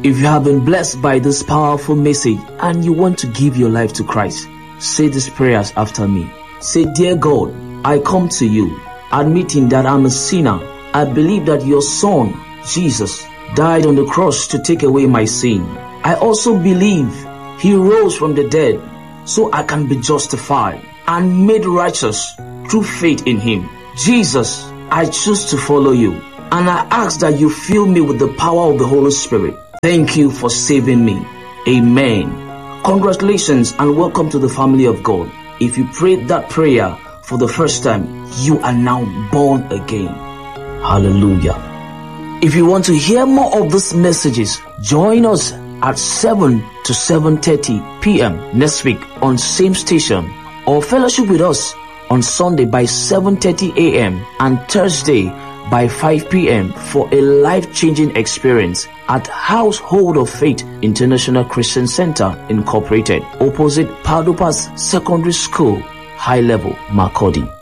If you have been blessed by this powerful message and you want to give your life to Christ, say these prayers after me. Say, dear God, I come to you, admitting that I'm a sinner. I believe that your Son, Jesus, died on the cross to take away my sin. I also believe he rose from the dead so I can be justified and made righteous through faith in him. Jesus, I choose to follow you, and I ask that you fill me with the power of the Holy Spirit. Thank you for saving me. Amen. Congratulations and welcome to the family of God. If you prayed that prayer for the first time, you are now born again. Hallelujah. If you want to hear more of these messages, join us at 7 to 7:30 p.m. next week on same station, or fellowship with us on Sunday by 7:30 a.m. and Thursday by 5 p.m. for a life-changing experience at Household of Faith International Christian Center Incorporated, opposite Padupas Secondary School, High Level, Makurdi.